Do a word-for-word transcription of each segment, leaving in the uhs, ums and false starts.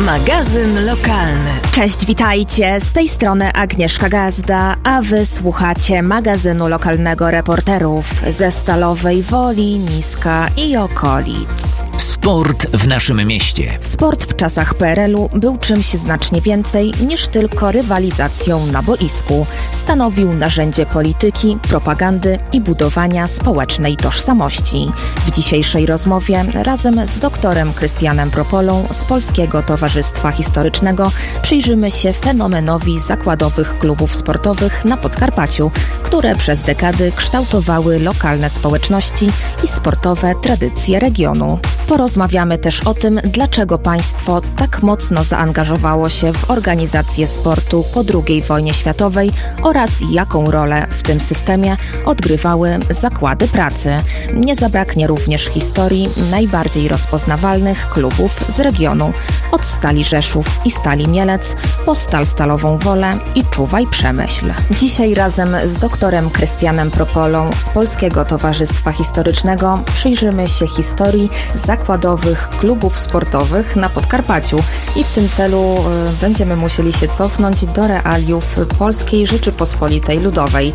Magazyn lokalny. Cześć, witajcie. Z tej strony Agnieszka Gazda, a wy słuchacie magazynu lokalnego reporterów ze Stalowej Woli, Niska i okolic. Sport w naszym mieście. Sport w czasach P R L-u był czymś znacznie więcej niż tylko rywalizacją na boisku. Stanowił narzędzie polityki, propagandy i budowania społecznej tożsamości. W dzisiejszej rozmowie razem z doktorem Krystianem Propolą z Polskiego Towarzystwa Historycznego przyjrzymy się fenomenowi zakładowych klubów sportowych na Podkarpaciu, które przez dekady kształtowały lokalne społeczności i sportowe tradycje regionu. Porozmawiamy też o tym, dlaczego państwo tak mocno zaangażowało się w organizację sportu po drugiej wojnie światowej oraz jaką rolę w tym systemie odgrywały zakłady pracy. Nie zabraknie również historii najbardziej rozpoznawalnych klubów z regionu, od Stali Rzeszów i Stali Mielec po Stal Stalową Wolę i Czuwaj Przemyśl. Dzisiaj razem z doktorem Krystianem Propolą z Polskiego Towarzystwa Historycznego przyjrzymy się historii zakładowych klubów sportowych na Podkarpaciu i w tym celu y, będziemy musieli się cofnąć do realiów Polskiej Rzeczypospolitej Ludowej.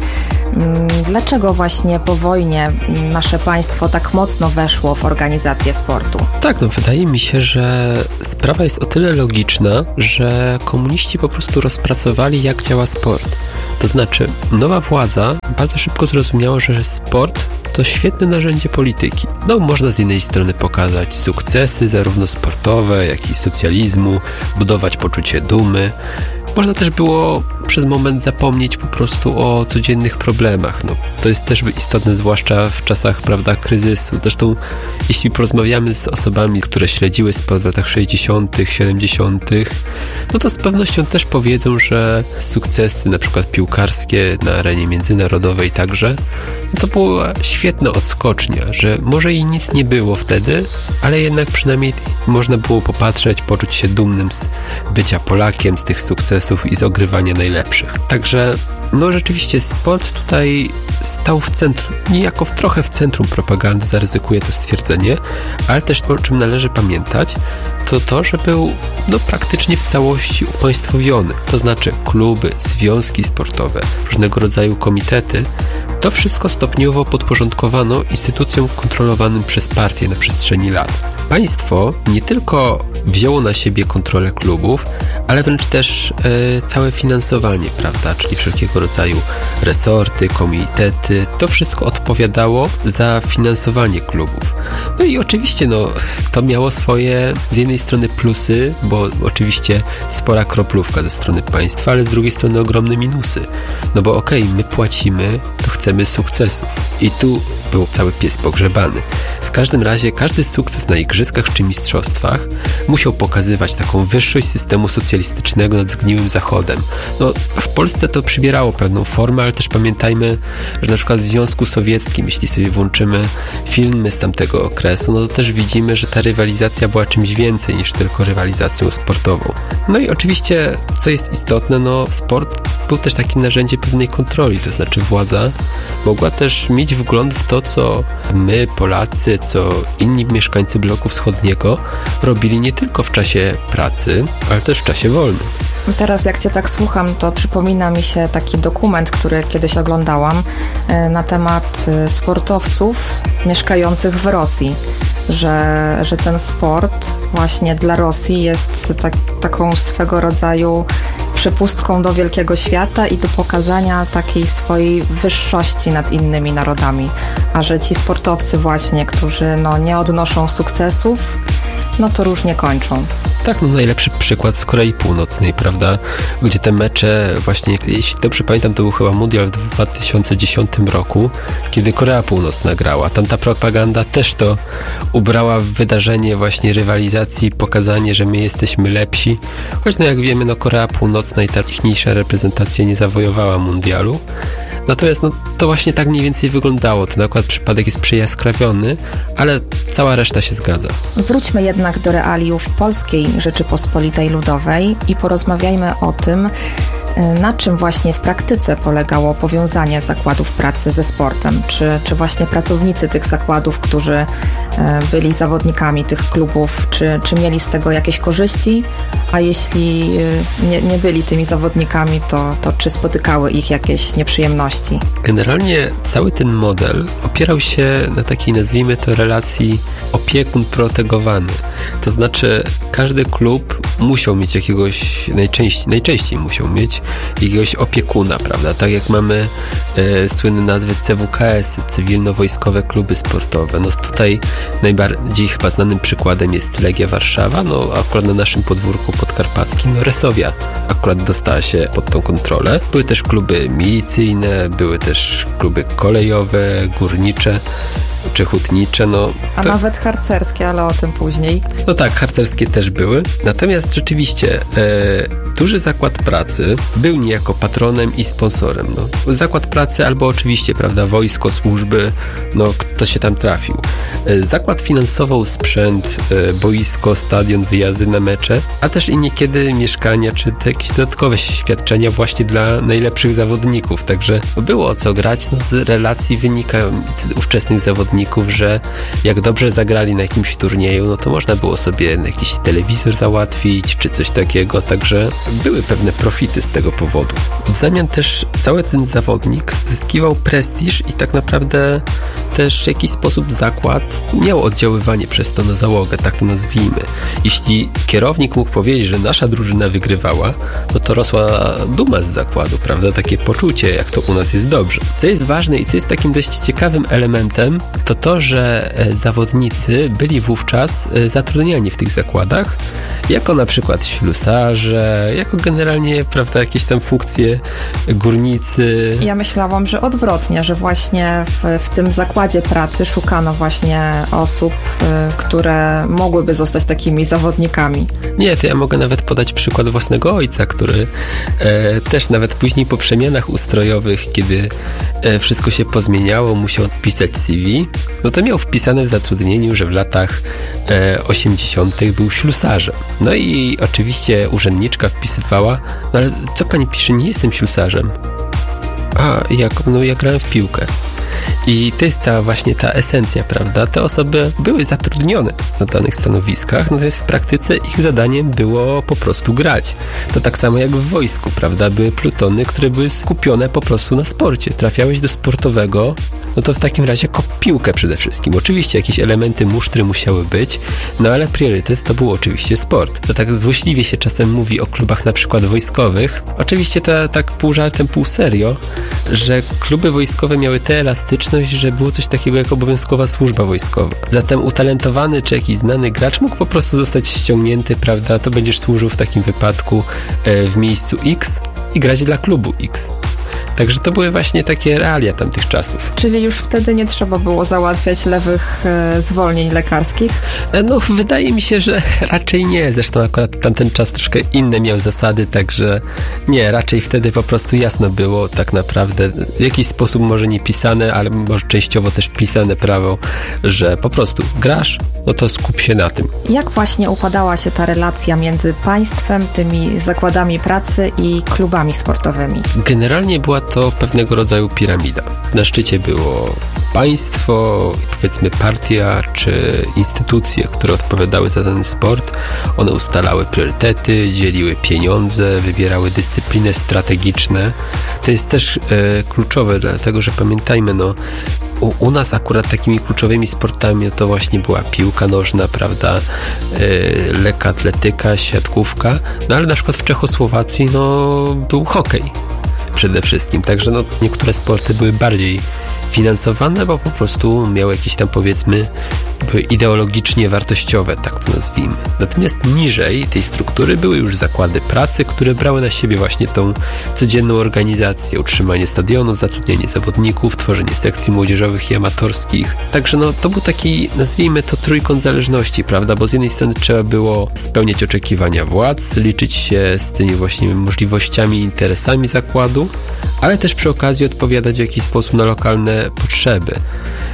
Y, dlaczego właśnie po wojnie nasze państwo tak mocno weszło w organizację sportu? Tak, no wydaje mi się, że sprawa jest o tyle logiczna, że komuniści po prostu rozpracowali, jak działa sport. To znaczy, nowa władza bardzo szybko zrozumiała, że sport to świetne narzędzie polityki. No, można z jednej strony pokazać sukcesy, zarówno sportowe, jak i socjalizmu, budować poczucie dumy. Można też było przez moment zapomnieć po prostu o codziennych problemach. No, to jest też istotne, zwłaszcza w czasach, prawda, kryzysu. Zresztą, jeśli porozmawiamy z osobami, które śledziły sport w latach sześćdziesiątych, siedemdziesiątych, no to z pewnością też powiedzą, że sukcesy, na przykład piłkarskie na arenie międzynarodowej także, no to była świetna odskocznia, że może i nic nie było wtedy, ale jednak przynajmniej można było popatrzeć, poczuć się dumnym z bycia Polakiem, z tych sukcesów i z ogrywania najlepszych. Także no rzeczywiście sport tutaj stał w centrum, niejako w, trochę w centrum propagandy, zaryzykuję to stwierdzenie, ale też o czym należy pamiętać, to to, że był no, praktycznie w całości upaństwowiony. To znaczy kluby, związki sportowe, różnego rodzaju komitety, to wszystko stopniowo podporządkowano instytucjom kontrolowanym przez partie na przestrzeni lat. Państwo nie tylko wzięło na siebie kontrolę klubów, ale wręcz też e, całe finansowanie, prawda, czyli wszelkiego rodzaju resorty, komitety, to wszystko odpowiadało za finansowanie klubów. No i oczywiście no, to miało swoje z jednej strony plusy, bo oczywiście spora kroplówka ze strony państwa, ale z drugiej strony ogromne minusy. No bo okej, okay, my płacimy, to chcemy sukcesów. I tu był cały pies pogrzebany. W każdym razie każdy sukces na igrzyskach czy mistrzostwach musiał pokazywać taką wyższość systemu socjalistycznego nad zgniłym Zachodem. No, w Polsce to przybierało pewną formę, ale też pamiętajmy, że na przykład w Związku Sowieckim, jeśli sobie włączymy filmy z tamtego okresu, no to też widzimy, że ta rywalizacja była czymś więcej niż tylko rywalizacją sportową. No i oczywiście, co jest istotne, no sport był też takim narzędziem pewnej kontroli, to znaczy władza mogła też mieć wgląd w to, co my, Polacy, co inni mieszkańcy bloku wschodniego robili nie tylko w czasie pracy, ale też w czasie wolnym. Teraz jak Cię tak słucham, to przypomina mi się taki dokument, który kiedyś oglądałam na temat sportowców mieszkających w Rosji. Że, że ten sport właśnie dla Rosji jest tak, taką swego rodzaju przepustką do wielkiego świata i do pokazania takiej swojej wyższości nad innymi narodami. A że ci sportowcy właśnie, którzy no, nie odnoszą sukcesów, no to różnie kończą. Tak, no najlepszy przykład z Korei Północnej, prawda? Gdzie te mecze właśnie, jeśli dobrze pamiętam, to był chyba mundial w dwa tysiące dziesiątym roku, kiedy Korea Północna grała. Tamta propaganda też to ubrała w wydarzenie właśnie rywalizacji, pokazanie, że my jesteśmy lepsi. Choć no jak wiemy, no Korea Północna i ta ichniejsza reprezentacja nie zawojowała mundialu. Natomiast no, to właśnie tak mniej więcej wyglądało. Ten akurat przypadek jest przejaskrawiony, ale cała reszta się zgadza. Wróćmy jednak do realiów Polskiej Rzeczypospolitej Ludowej i porozmawiajmy o tym, Na czym właśnie w praktyce polegało powiązanie zakładów pracy ze sportem? Czy, czy właśnie pracownicy tych zakładów, którzy byli zawodnikami tych klubów, czy, czy mieli z tego jakieś korzyści? A jeśli nie, nie byli tymi zawodnikami, to, to czy spotykały ich jakieś nieprzyjemności? Generalnie cały ten model opierał się na takiej, nazwijmy to, relacji opiekun-protegowany. To znaczy każdy klub musiał mieć jakiegoś, najczęściej, najczęściej musiał mieć jakiegoś opiekuna, prawda? Tak jak mamy e, słynne nazwy C W K S, cywilno-wojskowe kluby sportowe. No tutaj najbardziej chyba znanym przykładem jest Legia Warszawa, no akurat na naszym podwórku podkarpackim, no Resowia akurat dostała się pod tą kontrolę. Były też kluby milicyjne, były też kluby kolejowe, górnicze czy hutnicze, no... A to... nawet harcerskie, ale o tym później. No tak, harcerskie też były. Natomiast rzeczywiście e, duży zakład pracy był niejako patronem i sponsorem. No. Zakład pracy albo oczywiście, prawda, wojsko, służby, no kto się tam trafił. E, zakład finansował sprzęt, e, boisko, stadion, wyjazdy na mecze, a też i niekiedy mieszkania, czy te jakieś dodatkowe świadczenia właśnie dla najlepszych zawodników. Także było o co grać. No, z relacji wynika ówczesnych zawodników, że jak dobrze zagrali na jakimś turnieju, no to można było sobie jakiś telewizor załatwić, czy coś takiego, także były pewne profity z tego powodu. W zamian też cały ten zawodnik zyskiwał prestiż i tak naprawdę też w jakiś sposób zakład miał oddziaływanie przez to na załogę, tak to nazwijmy. Jeśli kierownik mógł powiedzieć, że nasza drużyna wygrywała, no to rosła duma z zakładu, prawda? Takie poczucie, jak to u nas jest dobrze. Co jest ważne i co jest takim dość ciekawym elementem, to to, że zawodnicy byli wówczas zatrudniani w tych zakładach jako na przykład ślusarze, jako generalnie, prawda, jakieś tam funkcje górnicy. Ja myślałam, że odwrotnie, że właśnie w, w tym zakładzie pracy szukano właśnie osób, y, które mogłyby zostać takimi zawodnikami. Nie, to ja mogę nawet podać przykład własnego ojca, który e, też nawet później po przemianach ustrojowych, kiedy e, wszystko się pozmieniało, musiał odpisać C V, no to miał wpisane w zatrudnieniu, że w latach e, osiemdziesiątych był ślusarzem. No i oczywiście urzędniczka wpisywała, no ale co pani pisze, nie jestem ślusarzem. A, jak, no ja grałem w piłkę. I to jest ta właśnie ta esencja, prawda? Te osoby były zatrudnione na danych stanowiskach, natomiast w praktyce ich zadaniem było po prostu grać. To tak samo jak w wojsku, prawda? Były plutony, które były skupione po prostu na sporcie. Trafiałeś do sportowego, no to w takim razie kop piłkę przede wszystkim. Oczywiście jakieś elementy musztry musiały być, no ale priorytet to był oczywiście sport. To tak złośliwie się czasem mówi o klubach na przykład wojskowych. Oczywiście to tak pół żartem, pół serio, że kluby wojskowe miały tę elastyczność, że było coś takiego jak obowiązkowa służba wojskowa. Zatem utalentowany czy jakiś znany gracz mógł po prostu zostać ściągnięty, prawda? To będziesz służył w takim wypadku e, w miejscu X i grać dla klubu X. Także to były właśnie takie realia tamtych czasów. Czyli już wtedy nie trzeba było załatwiać lewych e, zwolnień lekarskich? No, wydaje mi się, że raczej nie. Zresztą akurat tamten czas troszkę inne miał zasady, także nie, raczej wtedy po prostu jasno było tak naprawdę, w jakiś sposób może nie pisane, ale może częściowo też pisane prawo, że po prostu grasz, no to skup się na tym. Jak właśnie układała się ta relacja między państwem, tymi zakładami pracy i klubami sportowymi? Generalnie była to pewnego rodzaju piramida. Na szczycie było państwo, powiedzmy partia czy instytucje, które odpowiadały za ten sport. One ustalały priorytety, dzieliły pieniądze, wybierały dyscypliny strategiczne. To jest też e, kluczowe, dlatego że pamiętajmy, no u, u nas akurat takimi kluczowymi sportami to właśnie była piłka nożna, prawda, e, lekka atletyka, siatkówka, no ale na przykład w Czechosłowacji no był hokej przede wszystkim, także no, niektóre sporty były bardziej finansowane, bo po prostu miały jakieś tam, powiedzmy, były ideologicznie wartościowe, tak to nazwijmy. Natomiast niżej tej struktury były już zakłady pracy, które brały na siebie właśnie tą codzienną organizację, utrzymanie stadionów, zatrudnianie zawodników, tworzenie sekcji młodzieżowych i amatorskich. Także no, to był taki, nazwijmy to, trójkąt zależności, prawda, bo z jednej strony trzeba było spełniać oczekiwania władz, liczyć się z tymi właśnie możliwościami i interesami zakładu, ale też przy okazji odpowiadać w jakiś sposób na lokalne potrzeby.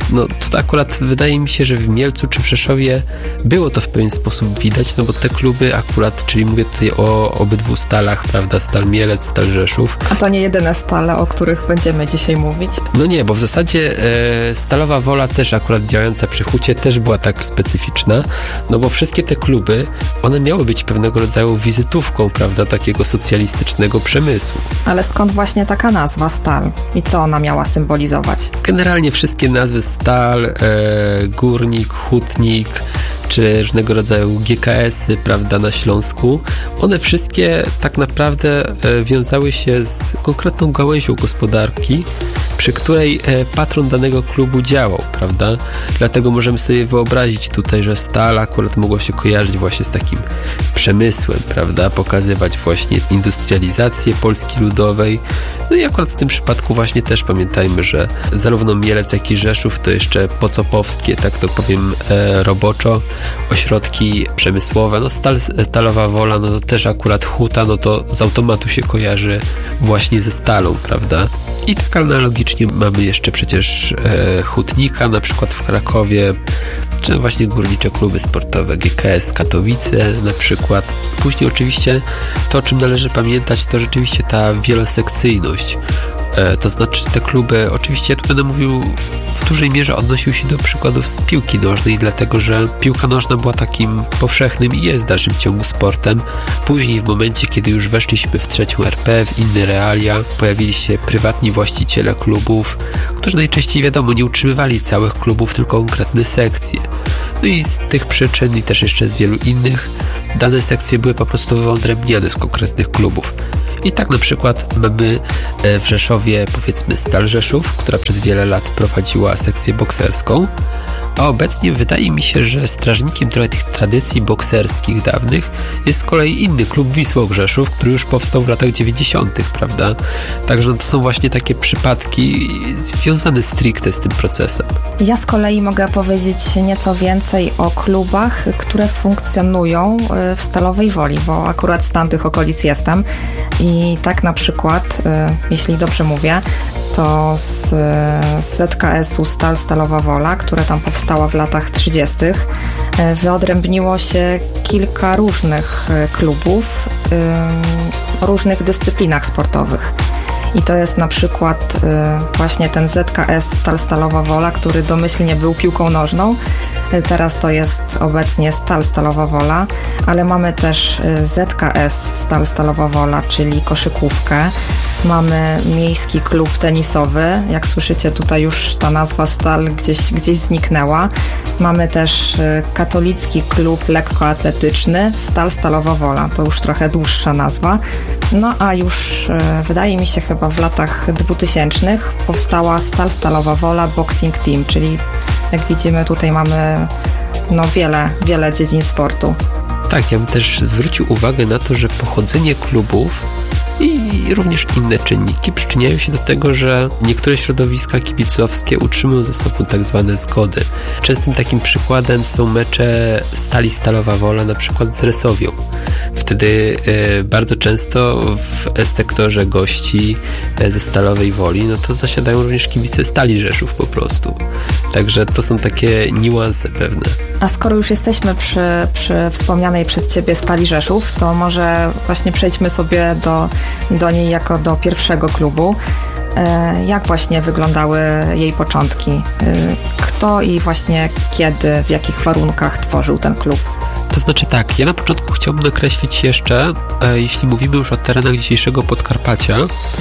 No tutaj akurat wydaje mi się, że w Mielcu czy w Rzeszowie było to w pewien sposób widać, no bo te kluby akurat, czyli mówię tutaj o obydwu stalach, prawda, Stal Mielec, Stal Rzeszów. A to nie jedyne stale, o których będziemy dzisiaj mówić? No nie, bo w zasadzie e, Stalowa Wola też akurat działająca przy Hucie też była tak specyficzna, no bo wszystkie te kluby, one miały być pewnego rodzaju wizytówką, prawda, takiego socjalistycznego przemysłu. Ale skąd właśnie taka nazwa Stal? I co ona miała symbolizować? Generalnie wszystkie nazwy Stal, e, Górnik, Hutnik, czy różnego rodzaju G K S-y, prawda, na Śląsku, one wszystkie tak naprawdę e, wiązały się z konkretną gałęzią gospodarki, przy której e, patron danego klubu działał, prawda? Dlatego możemy sobie wyobrazić tutaj, że Stal akurat mogło się kojarzyć właśnie z takim przemysłem, prawda? Pokazywać właśnie industrializację Polski Ludowej. No i akurat w tym przypadku właśnie też pamiętajmy, że zarówno Mielec, jak i Rzeszów to jeszcze pocopowskie, tak to powiem e, roboczo, ośrodki przemysłowe. No Stal, Stalowa Wola, no to też akurat Huta, no to z automatu się kojarzy właśnie ze stalą, prawda? I tak analogicznie mamy jeszcze przecież e, Hutnika, na przykład w Krakowie, czy właśnie górnicze kluby sportowe G K S Katowice na przykład. Później oczywiście to, o czym należy pamiętać, to rzeczywiście ta wielosekcyjność. E, to znaczy te kluby, oczywiście ja tu będę mówił w dużej mierze odnosił się do przykładów z piłki nożnej, dlatego że piłka nożna była takim powszechnym i jest w dalszym ciągu sportem. Później w momencie, kiedy już weszliśmy w trzecią R P, w inne realia, pojawili się prywatni właściciele klubów, którzy najczęściej, wiadomo, nie utrzymywali całych klubów, tylko konkretne sekcje. No i z tych przyczyn i też jeszcze z wielu innych dane sekcje były po prostu wyodrębniane z konkretnych klubów. I tak na przykład mamy w Rzeszowie, powiedzmy, Stal Rzeszów, która przez wiele lat prowadziła sekcję bokserską, a obecnie wydaje mi się, że strażnikiem trochę tych tradycji bokserskich dawnych jest z kolei inny klub Wisła Rzeszów, który już powstał w latach dziewięćdziesiątych, prawda? Także to są właśnie takie przypadki związane stricte z tym procesem. Ja z kolei mogę powiedzieć nieco więcej o klubach, które funkcjonują w Stalowej Woli, bo akurat z tamtych okolic jestem i tak na przykład, jeśli dobrze mówię, to z, z Z K S-u Stal Stalowa Wola, które tam powstała w latach trzydziestych, wyodrębniło się kilka różnych klubów o różnych dyscyplinach sportowych. I to jest na przykład y, właśnie ten Z K S Stal Stalowa Wola, który domyślnie był piłką nożną. Teraz to jest obecnie Stal Stalowa Wola, ale mamy też Z K S Stal Stalowa Wola, czyli koszykówkę. Mamy miejski klub tenisowy. Jak słyszycie, tutaj już ta nazwa Stal gdzieś, gdzieś zniknęła. Mamy też katolicki klub lekkoatletyczny Stal Stalowa Wola. To już trochę dłuższa nazwa. No a już wydaje mi się chyba w latach dwutysięcznych powstała Stal Stalowa Wola Boxing Team, czyli jak widzimy tutaj mamy no wiele, wiele dziedzin sportu. Tak, ja bym też zwrócił uwagę na to, że pochodzenie klubów i również inne czynniki przyczyniają się do tego, że niektóre środowiska kibicowskie utrzymują ze sobą tak zwane zgody. Częstym takim przykładem są mecze Stali Stalowa Wola na przykład z Resowią. Wtedy e, bardzo często w sektorze gości e, ze Stalowej Woli, no to zasiadają również kibice Stali Rzeszów po prostu. Także to są takie niuanse pewne. A skoro już jesteśmy przy, przy wspomnianej przez Ciebie Stali Rzeszów, to może właśnie przejdźmy sobie do, do niej jako do pierwszego klubu. Jak właśnie wyglądały jej początki? Kto i właśnie kiedy, w jakich warunkach tworzył ten klub? To znaczy tak, ja na początku chciałbym nakreślić jeszcze, e, jeśli mówimy już o terenach dzisiejszego Podkarpacia,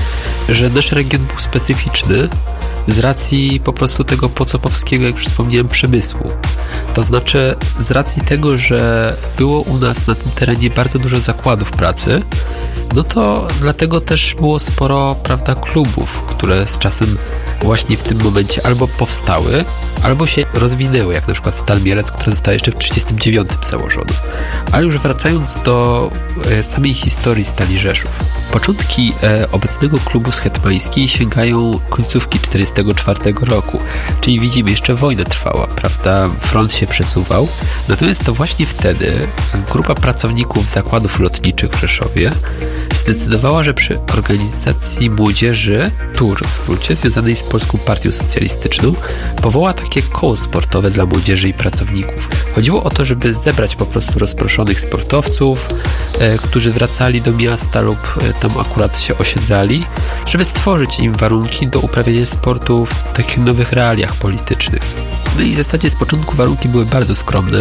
że nasz region był specyficzny z racji po prostu tego pocopowskiego, jak już wspomniałem, przemysłu. To znaczy z racji tego, że było u nas na tym terenie bardzo dużo zakładów pracy, no to dlatego też było sporo, prawda, klubów, które z czasem właśnie w tym momencie albo powstały, albo się rozwinęły, jak na przykład Stal Mielec, która została jeszcze w trzydziestym dziewiątym założona. Ale już wracając do e, samej historii Stali Rzeszów. Początki e, obecnego klubu Hetmańskiej sięgają końcówki czterdziestego czwartego roku, czyli widzimy, jeszcze wojna trwała, prawda, front się przesuwał. Natomiast to właśnie wtedy grupa pracowników zakładów lotniczych w Rzeszowie zdecydowała, że przy organizacji młodzieży Tour w skrócie, związanej z Polską Partią Socjalistyczną, powoła takie koło sportowe dla młodzieży i pracowników. Chodziło o to, żeby zebrać po prostu rozproszonych sportowców, e, którzy wracali do miasta lub e, tam akurat się osiedlali, żeby stworzyć im warunki do uprawiania sportu w takich nowych realiach politycznych. No i w zasadzie z początku warunki były bardzo skromne,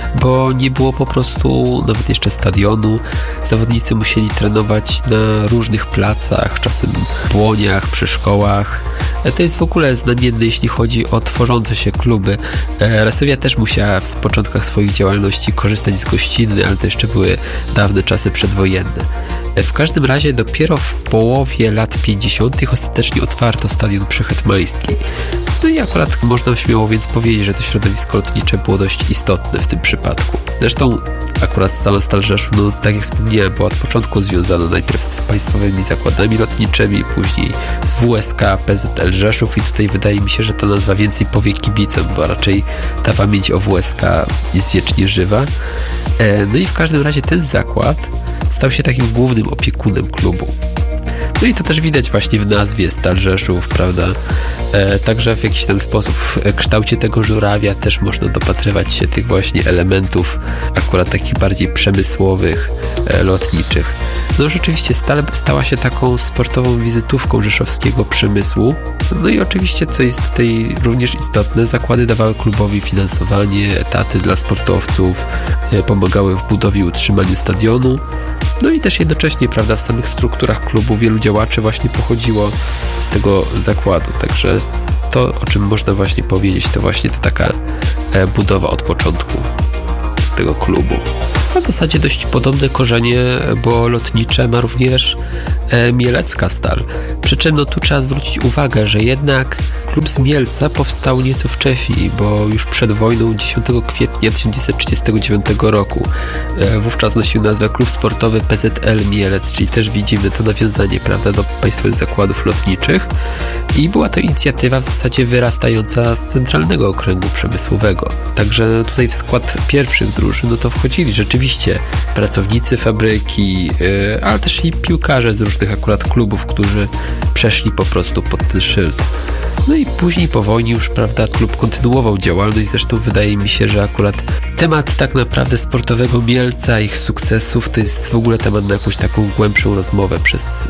bo nie było po prostu nawet jeszcze stadionu. Zawodnicy musieli trenować na różnych placach, czasem w błoniach, przy szkołach. To jest w ogóle znamienne, jeśli chodzi o tworzące się kluby. Resowia też musiała w początkach swoich działalności korzystać z gościny, ale to jeszcze były dawne czasy przedwojenne. W każdym razie dopiero w połowie lat pięćdziesiątych ostatecznie otwarto stadion przyhetmański. No i akurat można śmiało więc powiedzieć, że to środowisko lotnicze było dość istotne w tym przypadku. Zresztą akurat sama Stal Rzeszów, no tak jak wspomniałem, była od początku związana najpierw z państwowymi zakładami lotniczymi, później z W S K, P Z L Rzeszów i tutaj wydaje mi się, że ta nazwa więcej powie kibicom, bo raczej ta pamięć o W S K jest wiecznie żywa. No i w każdym razie ten zakład stał się takim głównym opiekunem klubu. No i to też widać właśnie w nazwie Stal Rzeszów, prawda? E, także w jakiś tam sposób w kształcie tego żurawia też można dopatrywać się tych właśnie elementów akurat takich bardziej przemysłowych, e, lotniczych. No rzeczywiście Stal stała się taką sportową wizytówką rzeszowskiego przemysłu. No i oczywiście, co jest tutaj również istotne, zakłady dawały klubowi finansowanie, etaty dla sportowców, e, pomagały w budowie i utrzymaniu stadionu. No i też jednocześnie, prawda, w samych strukturach klubu wielu działaczy właśnie pochodziło z tego zakładu, także to, o czym można właśnie powiedzieć, to właśnie ta taka e, budowa od początku tego klubu. A w zasadzie dość podobne korzenie, bo lotnicze ma również e, mielecka Stal. Przy czym no tu trzeba zwrócić uwagę, że jednak klub z Mielca powstał nieco wcześniej, bo już przed wojną dziesiątego kwietnia tysiąc dziewięćset trzydziestego dziewiątego roku. E, wówczas nosił nazwę Klub Sportowy P Z L Mielec, czyli też widzimy to nawiązanie, prawda, do państwowych zakładów lotniczych. I była to inicjatywa w zasadzie wyrastająca z centralnego okręgu przemysłowego. Także tutaj w skład pierwszych drużyn no to wchodzili rzeczywiście pracownicy fabryki, yy, ale też i piłkarze z różnych akurat klubów, którzy przeszli po prostu pod ten szyld. No i później po wojnie już, prawda, klub kontynuował działalność, zresztą wydaje mi się, że akurat temat tak naprawdę sportowego Mielca, ich sukcesów, to jest w ogóle temat na jakąś taką głębszą rozmowę przez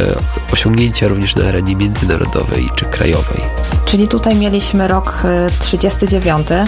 e, osiągnięcia również na arenie międzynarodowej czy krajowej. Czyli tutaj mieliśmy rok trzydziesty dziewiąty,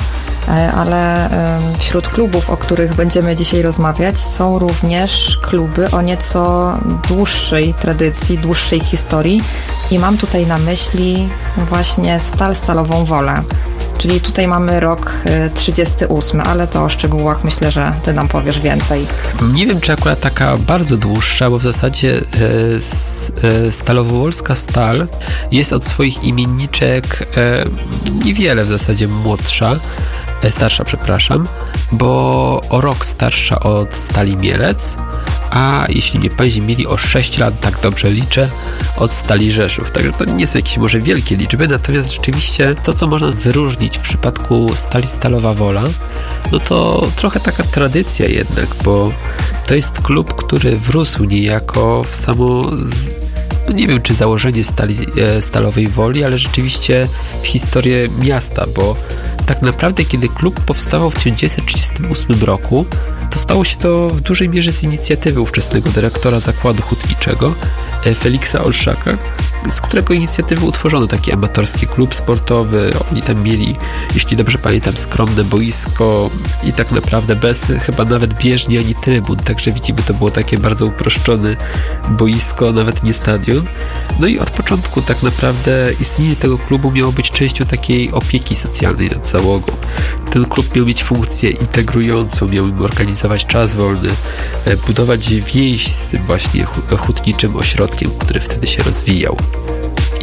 ale wśród klubów, o których będziemy dzisiaj rozmawiać, są również kluby o nieco dłuższej tradycji, dłuższej historii i mam tutaj na myśli właśnie Stal Stalową Wolę. Czyli tutaj mamy rok trzydziesty ósmy, ale to o szczegółach myślę, że ty nam powiesz więcej. Nie wiem, czy akurat taka bardzo dłuższa, bo w zasadzie e, e, Stalowowolska Stal jest od swoich imienniczek e, niewiele w zasadzie młodsza, e, starsza, przepraszam, bo o rok starsza od Stali Mielec, a jeśli mnie pamięć mieli o sześć lat, tak dobrze liczę, od Stali Rzeszów. Także to nie są jakieś może wielkie liczby, natomiast rzeczywiście to, co można wyróżnić w przypadku Stali Stalowa Wola, no to trochę taka tradycja jednak, bo to jest klub, który wrósł niejako w samo, no nie wiem, czy założenie Stali, e, Stalowej Woli, ale rzeczywiście w historię miasta, bo tak naprawdę, kiedy klub powstawał w tysiąc dziewięćset trzydziestym ósmym roku, to stało się to w dużej mierze z inicjatywy ówczesnego dyrektora zakładu hutniczego Feliksa Olszaka, z którego inicjatywy utworzono taki amatorski klub sportowy. Oni tam mieli, jeśli dobrze pamiętam, skromne boisko i tak naprawdę bez chyba nawet bieżni ani trybun, także widzimy, to było takie bardzo uproszczone boisko, nawet nie stadion. No i od początku tak naprawdę istnienie tego klubu miało być częścią takiej opieki socjalnej nad załogą. Ten klub miał mieć funkcję integrującą, miał im organizować czas wolny, budować więź z tym właśnie hutniczym ośrodkiem, który wtedy się rozwijał.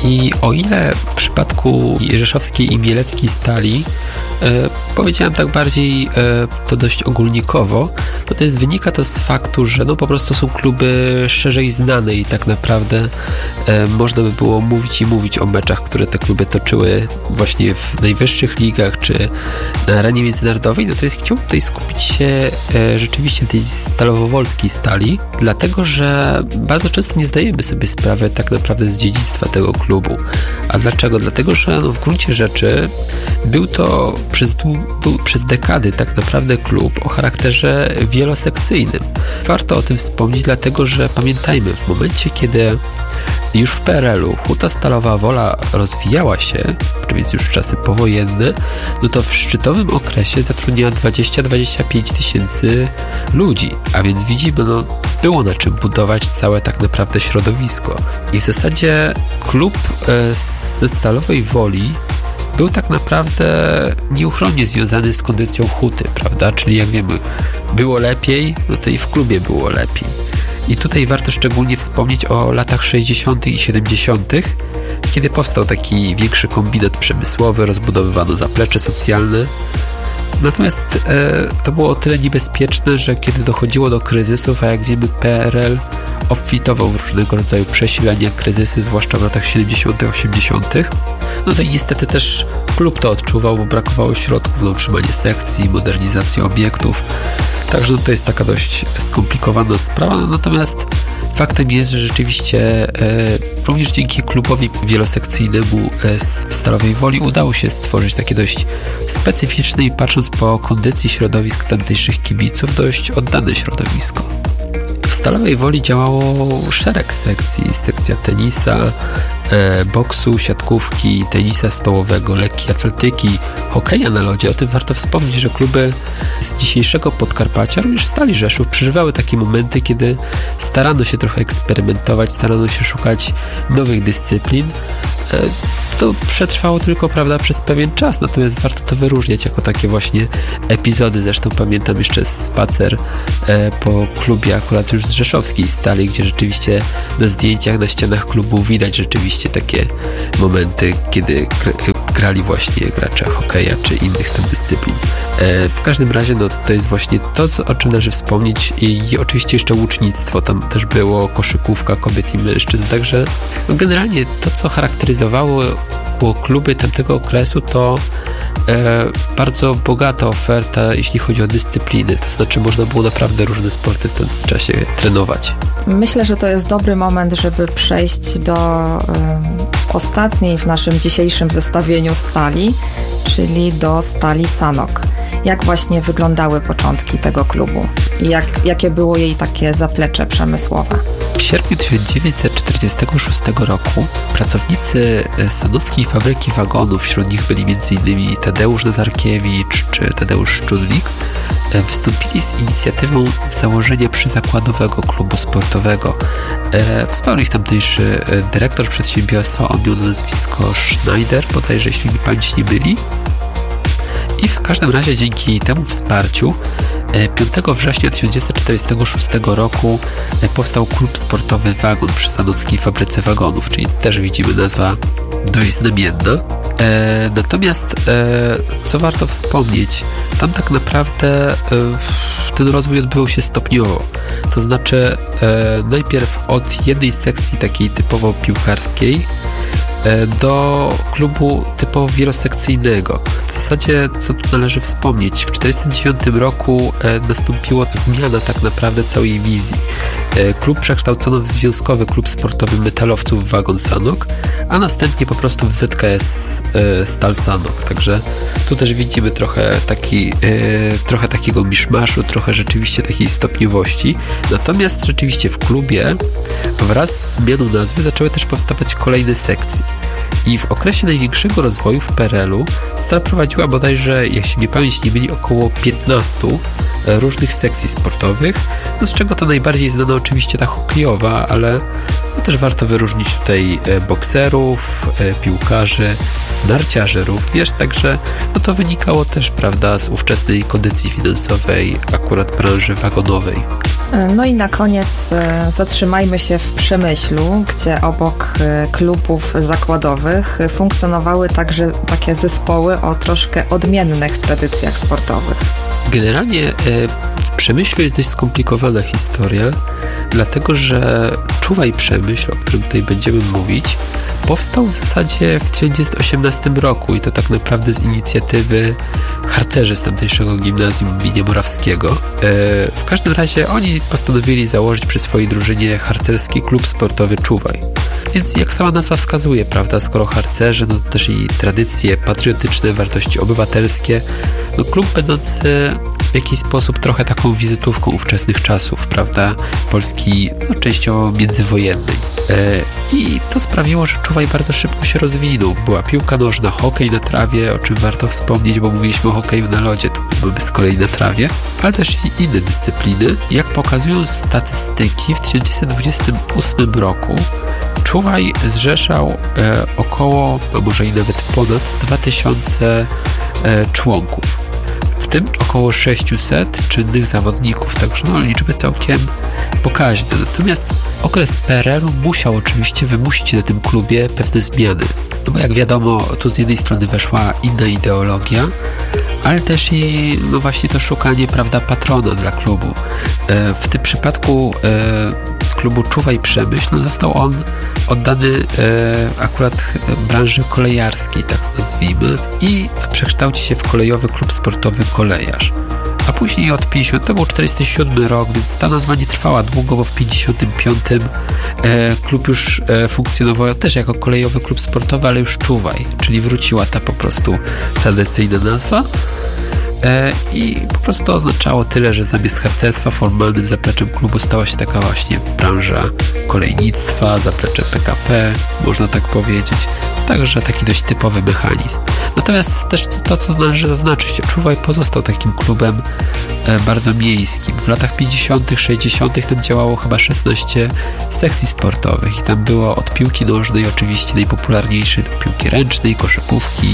I o ile w przypadku rzeszowskiej i mieleckiej Stali e, powiedziałem tak bardziej e, to dość ogólnikowo, natomiast wynika to z faktu, że no po prostu są kluby szerzej znane i tak naprawdę e, można by było mówić i mówić o meczach, które te kluby toczyły właśnie w najwyższych ligach czy na arenie międzynarodowej. Natomiast chciałbym tutaj skupić się e, rzeczywiście tej stalowowolskiej Stali, dlatego że bardzo często nie zdajemy sobie sprawy tak naprawdę z dziedzictwa tego klubu. A dlaczego? Dlatego, że no w gruncie rzeczy był to przez, był przez dekady tak naprawdę klub o charakterze wielosekcyjnym. Warto o tym wspomnieć, dlatego że pamiętajmy, w momencie, kiedy już w P R L u Huta Stalowa Wola rozwijała się, więc już czasy powojenne, no to w szczytowym okresie zatrudniała dwadzieścia do dwudziestu pięciu tysięcy ludzi, a więc widzimy, no było na czym budować całe tak naprawdę środowisko. I w zasadzie klub e, ze Stalowej Woli był tak naprawdę nieuchronnie związany z kondycją Huty, prawda? Czyli jak wiemy, było lepiej, no to i w klubie było lepiej. I tutaj warto szczególnie wspomnieć o latach sześćdziesiątych i siedemdziesiątych, kiedy powstał taki większy kombinat przemysłowy, rozbudowywano zaplecze socjalne. Natomiast e, to było o tyle niebezpieczne, że kiedy dochodziło do kryzysów, a jak wiemy P R L obfitował w różnego rodzaju przesilenia, kryzysy, zwłaszcza w latach siedemdziesiątych, osiemdziesiątych, no to i niestety też klub to odczuwał, bo brakowało środków na utrzymanie sekcji, modernizację obiektów. Także to jest taka dość skomplikowana sprawa, natomiast faktem jest, że rzeczywiście e, również dzięki klubowi wielosekcyjnemu e, w Stalowej Woli udało się stworzyć takie dość specyficzne i patrząc po kondycji środowisk tamtejszych kibiców, dość oddane środowisko. W Stalowej Woli działało szereg sekcji, sekcja tenisa, e, boksu, siatkówki, tenisa stołowego, lekkiej atletyki, hokeja na lodzie. O tym warto wspomnieć, że kluby z dzisiejszego Podkarpacia, również Stali Rzeszów, przeżywały takie momenty, kiedy starano się trochę eksperymentować, starano się szukać nowych dyscyplin. E, to przetrwało tylko, prawda, przez pewien czas, natomiast warto to wyróżniać jako takie właśnie epizody. Zresztą pamiętam jeszcze spacer e, po klubie akurat już z rzeszowskiej Stali, gdzie rzeczywiście na zdjęciach, na ścianach klubu widać rzeczywiście takie momenty, kiedy grali właśnie gracze hokeja czy innych tam dyscyplin. E, w każdym razie no, to jest właśnie to, co, o czym należy wspomnieć i, i oczywiście jeszcze łucznictwo, tam też było koszykówka kobiet i mężczyzn, także no, generalnie to, co charakteryzowało kluby tamtego okresu, to e, bardzo bogata oferta, jeśli chodzi o dyscypliny, to znaczy można było naprawdę różne sporty w tym czasie trenować. Myślę, że to jest dobry moment, żeby przejść do e, ostatniej w naszym dzisiejszym zestawieniu stali, czyli do Stali Sanok. Jak właśnie wyglądały początki tego klubu i jak, jakie było jej takie zaplecze przemysłowe? W sierpniu tysiąc dziewięćset czterdziestego szóstego roku pracownicy Sanockiej Fabryki Wagonów, wśród nich byli m.in. Tadeusz Nazarkiewicz czy Tadeusz Szczudlik, wystąpili z inicjatywą założenia przyzakładowego klubu sportowego. Wsparł ich tamtejszy dyrektor przedsiębiorstwa, on miał nazwisko Schneider, bodajże, jeśli mi pamięć nie myli. I w każdym razie dzięki temu wsparciu piątego września tysiąc dziewięćset czterdziestego szóstego roku powstał klub sportowy Wagon przy Sanockiej Fabryce Wagonów, czyli też widzimy nazwa dość znamienna. E, natomiast e, co warto wspomnieć, tam tak naprawdę e, ten rozwój odbywał się stopniowo. To znaczy e, najpierw od jednej sekcji takiej typowo piłkarskiej do klubu typowo wielosekcyjnego. W zasadzie, co tu należy wspomnieć, w tysiąc dziewięćset czterdziestym dziewiątym roku e, nastąpiła zmiana tak naprawdę całej wizji. E, klub przekształcono w Związkowy Klub Sportowy Metalowców Wagon Sanok, a następnie po prostu w Z K S e, Stal Sanok. Także tu też widzimy trochę, taki, e, trochę takiego miszmaszu, trochę rzeczywiście takiej stopniowości. Natomiast rzeczywiście w klubie wraz z zmianą nazwy zaczęły też powstawać kolejne sekcje. I w okresie największego rozwoju w P R L u Stal prowadziła bodajże, jak się mnie pamięć nie myli, około piętnastu różnych sekcji sportowych, no z czego to najbardziej znana oczywiście ta hokejowa, ale no też warto wyróżnić tutaj bokserów, piłkarzy, narciarzy również, także no to wynikało też, prawda, z ówczesnej kondycji finansowej akurat branży wagonowej. No i na koniec zatrzymajmy się w Przemyślu, gdzie obok klubów zakładowych funkcjonowały także takie zespoły o troszkę odmiennych tradycjach sportowych. Generalnie w Przemyślu jest dość skomplikowana historia, dlatego że Czuwaj Przemyśl, o którym tutaj będziemy mówić, powstał w zasadzie w tysiąc dziewięćset osiemnastym roku i to tak naprawdę z inicjatywy harcerzy z tamtejszego gimnazjum imienia Morawskiego. W każdym razie oni postanowili założyć przy swojej drużynie harcerski klub sportowy Czuwaj. Więc jak sama nazwa wskazuje, prawda, skoro harcerze, no to też i tradycje patriotyczne, wartości obywatelskie, no klub będący w jakiś sposób trochę taką wizytówką ówczesnych czasów, prawda, Polski no, częściowo międzywojennej. E, I to sprawiło, że Czuwaj bardzo szybko się rozwinął. Była piłka nożna, hokej na trawie, o czym warto wspomnieć, bo mówiliśmy o hokeju na lodzie, to mamy z kolei na trawie, ale też i inne dyscypliny. Jak pokazują statystyki, w tysiąc dziewięćset dwudziestym ósmym roku Czuwaj zrzeszał e, około, a może i nawet ponad dwa tysiące e, członków. W tym około sześćset czynnych zawodników, także no, liczby całkiem pokaźne. Natomiast okres P R L u musiał oczywiście wymusić na tym klubie pewne zmiany. No bo jak wiadomo, tu z jednej strony weszła inna ideologia, ale też i no właśnie to szukanie, prawda, patrona dla klubu. E, w tym przypadku e, klubu Czuwaj Przemyśl no został on oddany e, akurat branży kolejarskiej, tak nazwijmy, i przekształci się w kolejowy klub sportowy Kolejarz. A później od pięćdziesiątego, to był czterdziesty siódmy rok, więc ta nazwa nie trwała długo, bo w pięćdziesiątym piątym e, klub już e, funkcjonował też jako kolejowy klub sportowy, ale już Czuwaj, czyli wróciła ta po prostu tradycyjna nazwa. I po prostu to oznaczało tyle, że zamiast harcerstwa formalnym zapleczem klubu stała się taka właśnie branża kolejnictwa, zaplecze P K P, można tak powiedzieć. Także taki dość typowy mechanizm. Natomiast też to, co należy zaznaczyć, Czuwaj pozostał takim klubem bardzo miejskim. W latach pięćdziesiątych, sześćdziesiątych tam działało chyba szesnaście sekcji sportowych i tam było od piłki nożnej oczywiście najpopularniejszej do piłki ręcznej, koszykówki.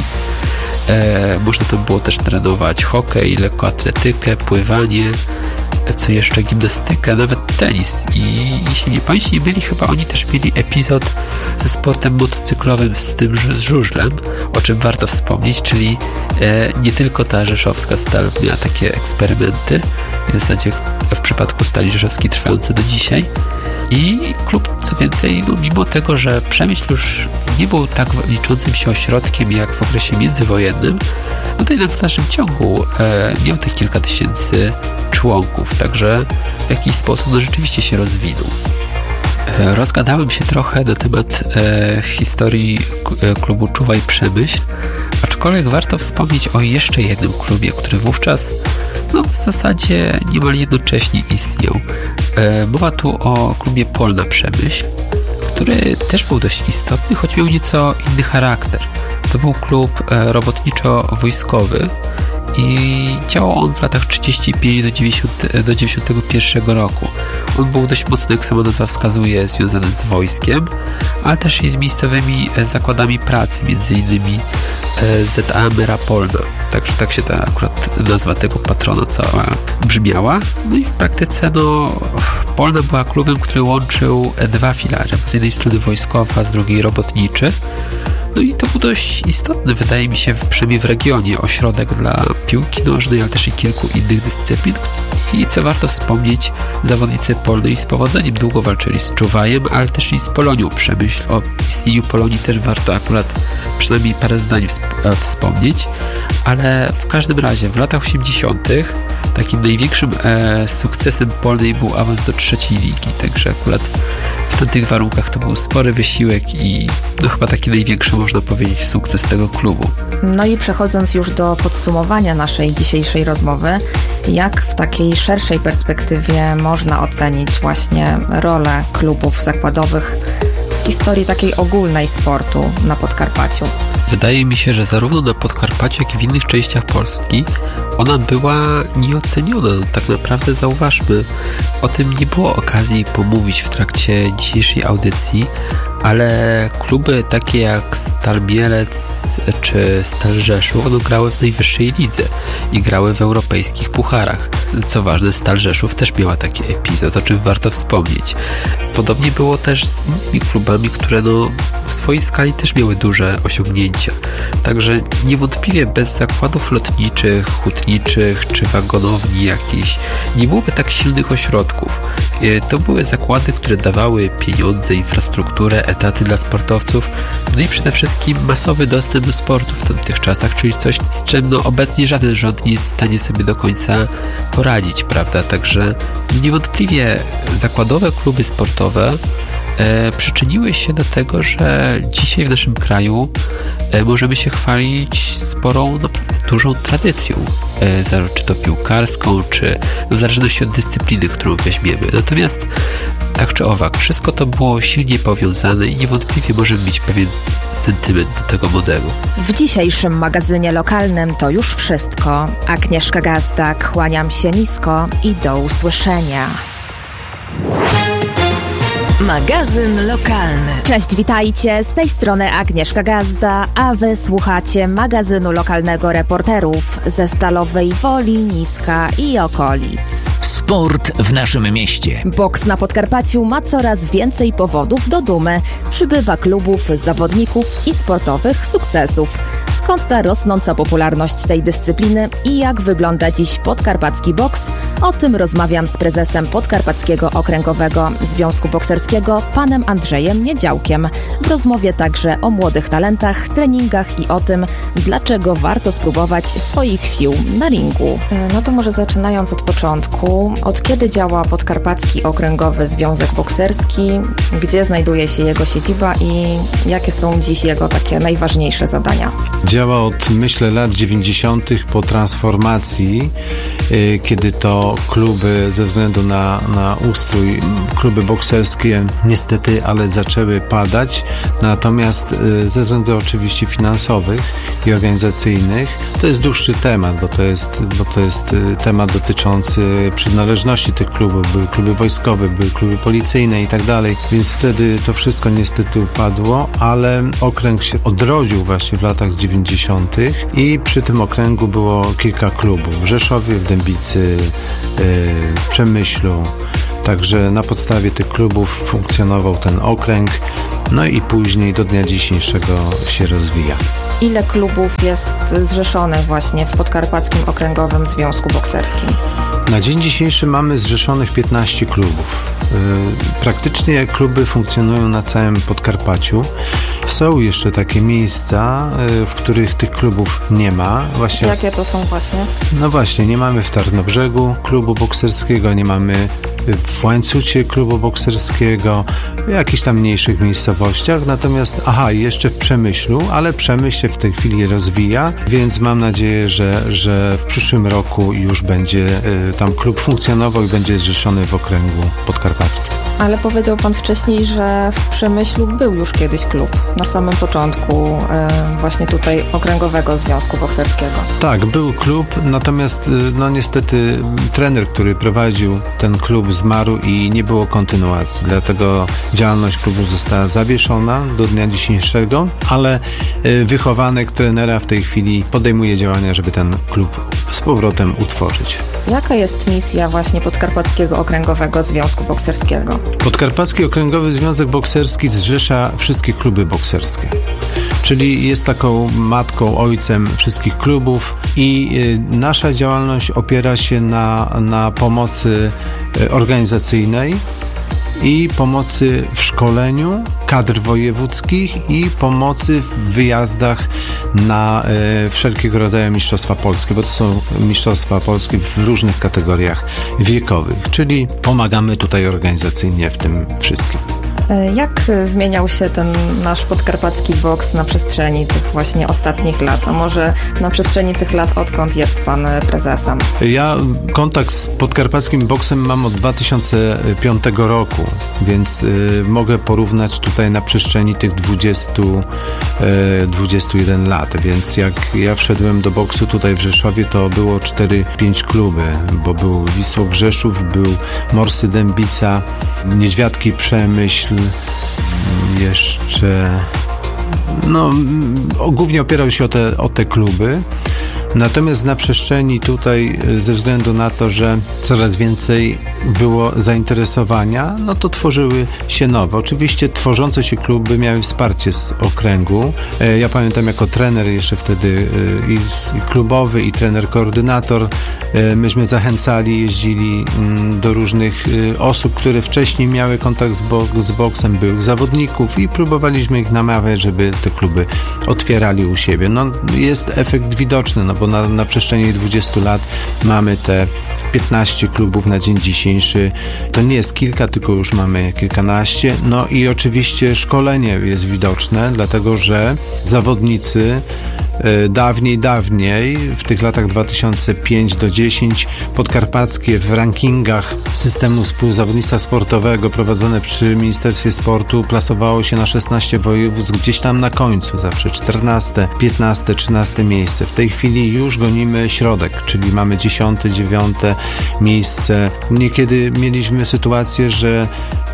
E, można tam było też trenować hokej, lekkoatletykę, pływanie, co jeszcze, gimnastykę, nawet tenis. I jeśli nie Państwo nie byli, chyba oni też mieli epizod ze sportem motocyklowym z tym z żużlem, o czym warto wspomnieć, czyli e, nie tylko ta rzeszowska Stal miała takie eksperymenty, w zasadzie w przypadku Stali Rzeszowskiej trwające do dzisiaj. I klub, co więcej, no mimo tego, że Przemyśl już nie był tak liczącym się ośrodkiem jak w okresie międzywojennym, no to jednak w dalszym ciągu e, miał tych kilka tysięcy członków, także w jakiś sposób no, rzeczywiście się rozwinął. E, rozgadałem się trochę na temat e, historii k- klubu Czuwaj Przemyśl, aczkolwiek warto wspomnieć o jeszcze jednym klubie, który wówczas no, w zasadzie niemal jednocześnie istniał. E, mowa tu o klubie Polna Przemyśl, który też był dość istotny, choć miał nieco inny charakter. To był klub e, robotniczo-wojskowy i działał on w latach trzydziestym piątym do dziewięćdziesiątego pierwszego roku. On był dość mocno, jak sama nazwa wskazuje, związany z wojskiem, ale też i z miejscowymi zakładami pracy, między innymi Z A Mera Polna. Także tak się ta akurat nazwa tego patrona cała brzmiała. No i w praktyce no, Polna była klubem, który łączył dwa filary. Z jednej strony wojskowy, a z drugiej robotniczy. No i to był dość istotny, wydaje mi się, przynajmniej w regionie, ośrodek dla piłki nożnej, ale też i kilku innych dyscyplin. I co warto wspomnieć, zawodnicy Polnej z powodzeniem długo walczyli z Czuwajem, ale też i z Polonią Przemyśl. O istnieniu Polonii też warto akurat przynajmniej parę zdań wspomnieć, ale w każdym razie w latach osiemdziesiątych takim największym e, sukcesem Polnej był awans do trzeciej ligi, także akurat w tamtych warunkach to był spory wysiłek i no chyba taki największy, można powiedzieć, sukces tego klubu. No i przechodząc już do podsumowania naszej dzisiejszej rozmowy, jak w takiej szerszej perspektywie można ocenić właśnie rolę klubów zakładowych w historii takiej ogólnej sportu na Podkarpaciu? Wydaje mi się, że zarówno na Podkarpaciu, jak i w innych częściach Polski ona była nieoceniona. Tak naprawdę zauważmy, o tym nie było okazji pomówić w trakcie dzisiejszej audycji, ale kluby takie jak Stal Mielec czy Stal Rzeszów no, grały w najwyższej lidze i grały w europejskich pucharach. Co ważne, Stal Rzeszów też miała taki epizod, o czym warto wspomnieć. Podobnie było też z innymi klubami, które no, w swojej skali też miały duże osiągnięcia. Także niewątpliwie bez zakładów lotniczych, hutniczych czy wagonowni jakichś nie byłoby tak silnych ośrodków. To były zakłady, które dawały pieniądze, infrastrukturę, etaty dla sportowców, no i przede wszystkim masowy dostęp do sportu w tamtych czasach, czyli coś, z czym no, obecnie żaden rząd nie jest w stanie sobie do końca poradzić, prawda? Także niewątpliwie zakładowe kluby sportowe e, przyczyniły się do tego, że dzisiaj w naszym kraju e, możemy się chwalić sporą, naprawdę dużą tradycją, e, czy to piłkarską, czy no, w zależności od dyscypliny, którą weźmiemy. Natomiast tak czy owak, wszystko to było silnie powiązane i niewątpliwie możemy mieć pewien sentyment do tego modelu. W dzisiejszym magazynie lokalnym to już wszystko. Agnieszka Gazdak, kłaniam się nisko i do usłyszenia. Magazyn lokalny. Cześć, witajcie, z tej strony Agnieszka Gazda, a wy słuchacie magazynu lokalnego reporterów ze Stalowej Woli, Niska i okolic. Sport w naszym mieście. Boks na Podkarpaciu ma coraz więcej powodów do dumy. Przybywa klubów, zawodników i sportowych sukcesów. Skąd ta rosnąca popularność tej dyscypliny i jak wygląda dziś podkarpacki boks? O tym rozmawiam z prezesem Podkarpackiego Okręgowego Związku Bokserskiego, panem Andrzejem Niedziałkiem. W rozmowie także o młodych talentach, treningach i o tym, dlaczego warto spróbować swoich sił na ringu. No to może zaczynając od początku. Od kiedy działa Podkarpacki Okręgowy Związek Bokserski? Gdzie znajduje się jego siedziba i jakie są dziś jego takie najważniejsze zadania? Działa od, myślę, lat dziewięćdziesiątych po transformacji, yy, kiedy to kluby ze względu na, na ustrój, kluby bokserskie niestety, ale zaczęły padać. Natomiast yy, ze względów oczywiście finansowych i organizacyjnych to jest dłuższy temat, bo to jest, bo to jest yy, temat dotyczący przynależności tych klubów. Były kluby wojskowe, były kluby policyjne i tak dalej, więc wtedy to wszystko niestety upadło, ale okręg się odrodził właśnie w latach dziewięćdziesiątych i przy tym okręgu było kilka klubów w Rzeszowie, w Dębicy, w Przemyślu. Także na podstawie tych klubów funkcjonował ten okręg, no i później do dnia dzisiejszego się rozwija. Ile klubów jest zrzeszonych właśnie w Podkarpackim Okręgowym Związku Bokserskim? Na dzień dzisiejszy mamy zrzeszonych piętnaście klubów. Praktycznie kluby funkcjonują na całym Podkarpaciu. Są jeszcze takie miejsca, w których tych klubów nie ma. Właśnie Jakie to są właśnie? No właśnie, nie mamy w Tarnobrzegu klubu bokserskiego, nie mamy w Łańcucie klubu bokserskiego, w jakichś tam mniejszych miejscowościach. Natomiast, aha, jeszcze w Przemyślu, ale Przemyśl się w tej chwili rozwija, więc mam nadzieję, że, że w przyszłym roku już będzie y, tam klub funkcjonował i będzie zrzeszony w okręgu podkarpackim. Ale powiedział pan wcześniej, że w Przemyślu był już kiedyś klub, na samym początku y, właśnie tutaj Okręgowego Związku Bokserskiego. Tak, był klub, natomiast no niestety trener, który prowadził ten klub, zmarł i nie było kontynuacji, dlatego działalność klubu została zawieszona do dnia dzisiejszego, ale wychowanek trenera w tej chwili podejmuje działania, żeby ten klub z powrotem utworzyć. Jaka jest misja właśnie Podkarpackiego Okręgowego Związku Bokserskiego? Podkarpacki Okręgowy Związek Bokserski zrzesza wszystkie kluby bokserskie, czyli jest taką matką, ojcem wszystkich klubów i nasza działalność opiera się na, na pomocy organizacyjnej i pomocy w szkoleniu kadr wojewódzkich i pomocy w wyjazdach na e, wszelkiego rodzaju mistrzostwa polskie, bo to są mistrzostwa polskie w różnych kategoriach wiekowych, czyli pomagamy tutaj organizacyjnie w tym wszystkim. Jak zmieniał się ten nasz podkarpacki boks na przestrzeni tych właśnie ostatnich lat, a może na przestrzeni tych lat, odkąd jest pan prezesem? Ja kontakt z podkarpackim boksem mam od dwa tysiące piątego roku, więc y, mogę porównać tutaj na przestrzeni tych dwudziestu, dwudziestu jeden lat, więc jak ja wszedłem do boksu tutaj w Rzeszowie, to było cztery pięć kluby, bo był Wisłok Rzeszów, był Morsy Dębica, Niedźwiadki Przemyśl, jeszcze... No, głównie opierał się o te, o te kluby. Natomiast na przestrzeni tutaj, ze względu na to, że coraz więcej było zainteresowania, no to tworzyły się nowe. Oczywiście tworzące się kluby miały wsparcie z okręgu. Ja pamiętam jako trener jeszcze wtedy i klubowy, i trener koordynator, myśmy zachęcali, jeździli do różnych osób, które wcześniej miały kontakt z, bo- z boksem, byłych zawodników i próbowaliśmy ich namawiać, żeby te kluby otwierali u siebie. No, jest efekt widoczny, no bo na, na przestrzeni dwudziestu lat mamy te piętnaście klubów na dzień dzisiejszy. To nie jest kilka, tylko już mamy kilkanaście. No i oczywiście szkolenie jest widoczne, dlatego że zawodnicy dawniej, dawniej, w tych latach dwa tysiące piąty do dziesiątego podkarpackie w rankingach systemu współzawodnictwa sportowego prowadzone przy Ministerstwie Sportu plasowało się na szesnaście województw gdzieś tam na końcu, zawsze czternaste, piętnaste, trzynaste miejsce. W tej chwili już gonimy środek, czyli mamy dziesiąte, dziewiąte miejsce. Niekiedy mieliśmy sytuację, że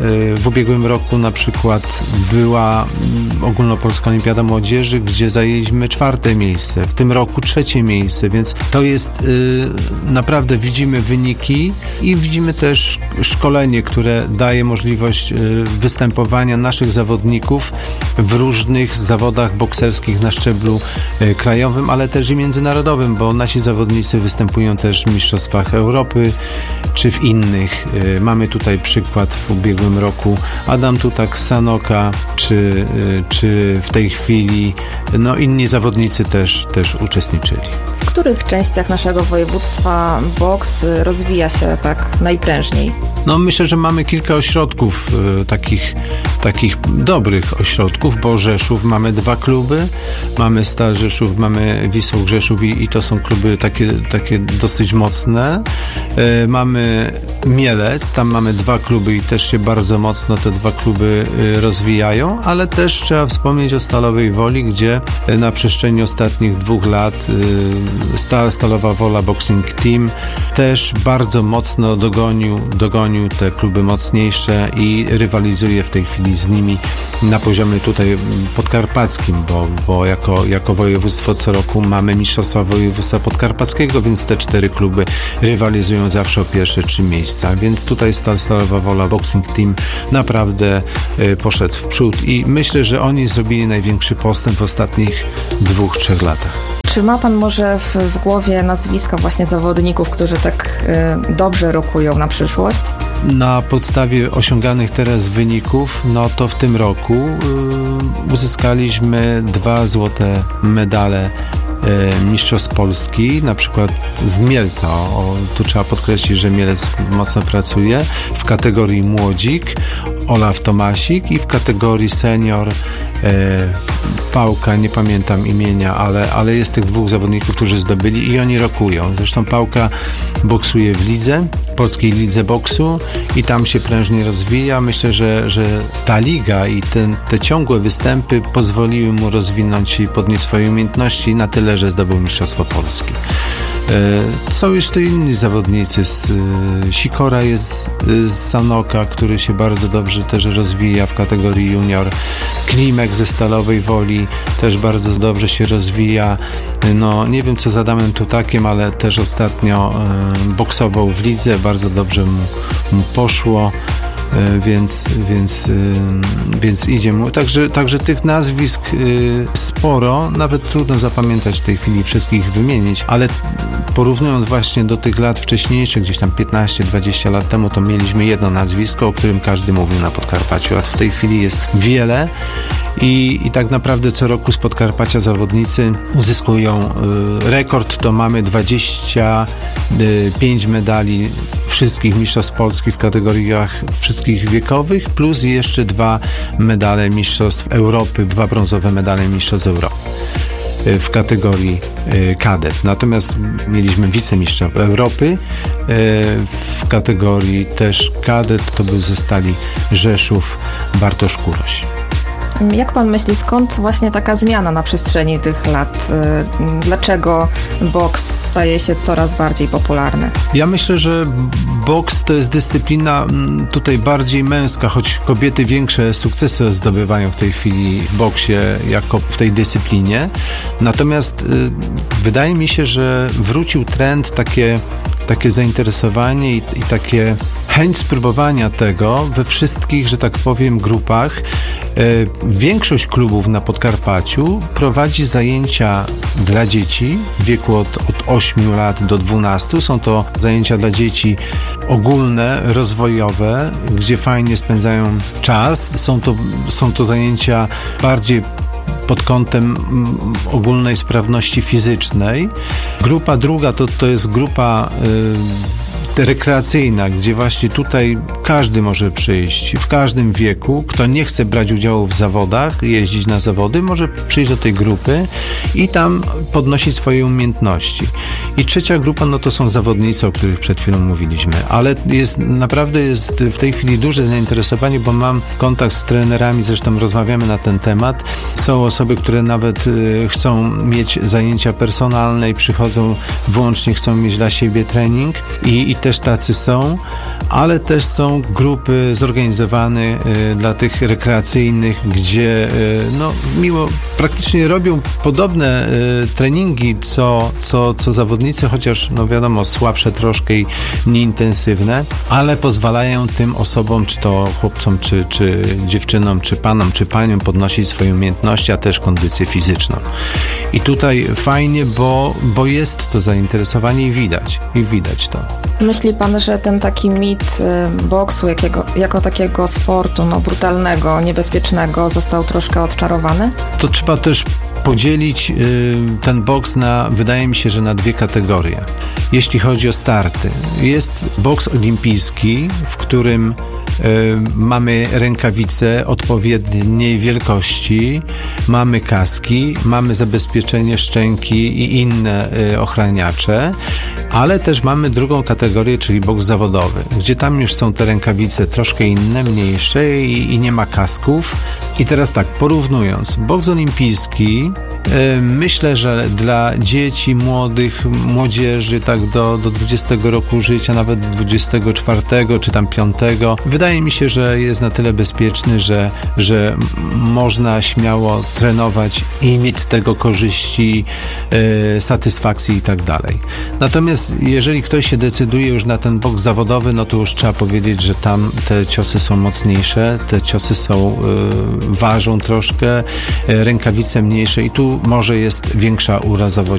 w ubiegłym roku na przykład była ogólnopolska olimpiada młodzieży, gdzie zajęliśmy czwarte miejsce, w tym roku trzecie miejsce, więc to jest yy, naprawdę widzimy wyniki i widzimy też szkolenie, które daje możliwość yy, występowania naszych zawodników w różnych zawodach bokserskich na szczeblu yy, krajowym, ale też i międzynarodowym, bo nasi zawodnicy występują też w Mistrzostwach Europy czy w innych. Yy, mamy tutaj przykład w ubiegłym roku Adam Tutak z Sanoka, czy, yy, czy w tej chwili no inni zawodnicy też, też uczestniczyli. W których częściach naszego województwa boks rozwija się tak najprężniej? No myślę, że mamy kilka ośrodków, y, takich, takich dobrych ośrodków, bo Rzeszów mamy dwa kluby, mamy Stal Rzeszów, mamy Wisłą Rzeszów i, i to są kluby takie, takie dosyć mocne. Y, mamy Mielec, tam mamy dwa kluby i też się bardzo mocno te dwa kluby y, rozwijają, ale też trzeba wspomnieć o Stalowej Woli, gdzie y, na przestrzeni ostatnich dwóch lat y, Stal, Stalowa Wola Boxing Team też bardzo mocno dogonił, dogonił te kluby mocniejsze i rywalizuje w tej chwili z nimi na poziomie tutaj podkarpackim, bo, bo jako, jako województwo co roku mamy Mistrzostwa Województwa Podkarpackiego, więc te cztery kluby rywalizują zawsze o pierwsze trzy miejsca, więc tutaj Stal Stalowa Wola Boxing Team naprawdę y, poszedł w przód i myślę, że oni zrobili największy postęp w ostatnich dwóch, trzech latach. Czy ma pan może w, w głowie nazwiska właśnie zawodników, którzy tak y, dobrze rokują na przyszłość? Na podstawie osiąganych teraz wyników, no to w tym roku y, uzyskaliśmy dwa złote medale y, Mistrzostw Polski, na przykład z Mielca. O, o, tu trzeba podkreślić, że Mielec mocno pracuje w kategorii młodzik, Olaf Tomasik, i w kategorii senior e, Pałka, nie pamiętam imienia, ale, ale jest tych dwóch zawodników, którzy zdobyli i oni rokują. Zresztą Pałka boksuje w lidze, polskiej lidze boksu i tam się prężnie rozwija. Myślę, że, że ta liga i ten, te ciągłe występy pozwoliły mu rozwinąć i podnieść swoje umiejętności na tyle, że zdobył Mistrzostwo Polski. Są jeszcze inni zawodnicy. Sikora jest z Sanoka, który się bardzo dobrze też rozwija w kategorii junior. Klimek ze Stalowej Woli też bardzo dobrze się rozwija. No, nie wiem co z Adamem Tutakiem, ale też ostatnio boksował w lidze, bardzo dobrze mu, mu poszło. Więc, więc, więc idzie mu. Także, także tych nazwisk sporo, nawet trudno zapamiętać w tej chwili, wszystkich wymienić, ale porównując właśnie do tych lat wcześniejszych, gdzieś tam piętnaście dwadzieścia lat temu, to mieliśmy jedno nazwisko, o którym każdy mówił na Podkarpaciu, a w tej chwili jest wiele. I, I tak naprawdę co roku z Podkarpacia zawodnicy uzyskują y, rekord, to mamy dwadzieścia pięć medali wszystkich mistrzostw Polski w kategoriach wszystkich wiekowych, plus jeszcze dwa medale mistrzostw Europy, dwa brązowe medale mistrzostw Europy y, w kategorii y, kadet. Natomiast mieliśmy wicemistrza Europy y, w kategorii też kadet, to był ze Stali Rzeszów Bartosz Kuroś. Jak pan myśli, skąd właśnie taka zmiana na przestrzeni tych lat? Dlaczego boks staje się coraz bardziej popularny? Ja myślę, że boks to jest dyscyplina tutaj bardziej męska, choć kobiety większe sukcesy zdobywają w tej chwili w boksie jako w tej dyscyplinie. Natomiast y, wydaje mi się, że wrócił trend, takie, takie zainteresowanie i, i takie chęć spróbowania tego we wszystkich, że tak powiem, grupach. Y, większość klubów na Podkarpaciu prowadzi zajęcia dla dzieci w wieku od, od ośmiu lat do dwunastu. Są to zajęcia dla dzieci ogólne, rozwojowe, gdzie fajnie spędzają czas. Są to, są to zajęcia bardziej pod kątem ogólnej sprawności fizycznej. Grupa druga to, to jest grupa y, rekreacyjna, gdzie właśnie tutaj każdy może przyjść, w każdym wieku. Kto nie chce brać udziału w zawodach, jeździć na zawody, może przyjść do tej grupy i tam podnosić swoje umiejętności. I trzecia grupa, no to są zawodnicy, o których przed chwilą mówiliśmy, ale jest naprawdę jest w tej chwili duże zainteresowanie, bo mam kontakt z trenerami, zresztą rozmawiamy na ten temat. Są osoby, które nawet y, chcą mieć zajęcia personalne i przychodzą wyłącznie, chcą mieć dla siebie trening i, i też tacy są, ale też są grupy zorganizowane y, dla tych rekreacyjnych, gdzie y, no miło, praktycznie robią podobne y, treningi, co, co, co zawodnicy, chociaż no wiadomo, słabsze troszkę i nieintensywne, ale pozwalają tym osobom, czy to chłopcom, czy, czy dziewczynom, czy panom, czy paniom podnosić swoje umiejętności, a też kondycję fizyczną. I tutaj fajnie, bo, bo jest to zainteresowanie i widać, i widać to. Myśli pan, że ten taki mit boksu jakiego, jako takiego sportu no, brutalnego, niebezpiecznego został troszkę odczarowany? To trzeba też podzielić y, ten boks na, wydaje mi się, że na dwie kategorie. Jeśli chodzi o starty. Jest boks olimpijski, w którym y, mamy rękawice odpowiedniej wielkości, mamy kaski, mamy zabezpieczenie szczęki i inne y, ochraniacze, ale też mamy drugą kategorię, czyli boks zawodowy, gdzie tam już są te rękawice troszkę inne, mniejsze i, i nie ma kasków. I teraz tak, porównując, boks olimpijski, yy, myślę, że dla dzieci, młodych, młodzieży, tak do, do dwudziestego roku życia, nawet dwudziestego czwartego czy tam piątego, wydaje mi się, że jest na tyle bezpieczny, że, że można śmiało trenować i mieć z tego korzyści, yy, satysfakcji i tak dalej. Natomiast jeżeli ktoś się decyduje już na ten boks zawodowy, no to już trzeba powiedzieć, że tam te ciosy są mocniejsze, te ciosy są yy, ważą troszkę, rękawice mniejsze i tu może jest większa urazowość